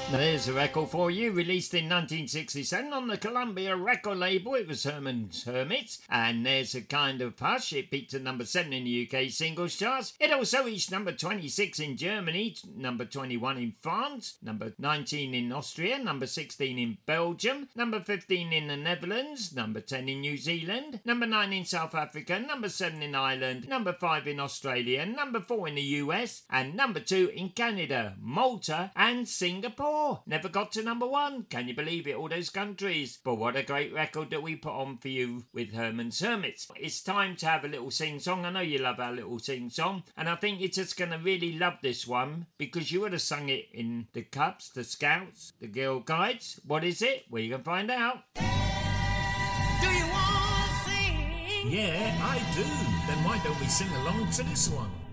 There's a record for you, released in 1967 on the Columbia record label. It was Herman's Hermits, and There's a Kind of Hush. It peaked at number 7 in the UK singles charts. It also reached number 26 in Germany, number 21 in France, number 19 in Austria, number 16 in Belgium, number 15 in the Netherlands, number 10 in New Zealand, number 9 in South Africa, number 7 in Ireland, number 5 in Australia, number 4 in the US, and number 2 in Canada, Malta, and Singapore. Never got to number 1. Can you believe it? All those countries. But what a great record that we put on for you with Herman's Hermits. It's time to have a little sing-song. I know you love our little sing-song, and I think you're just going to really love this one because you would have sung it in the Cubs, the Scouts, the Girl Guides. What is it? Well, you can find out. Do you want to sing? Yeah, I do. Then why don't we sing along to this one?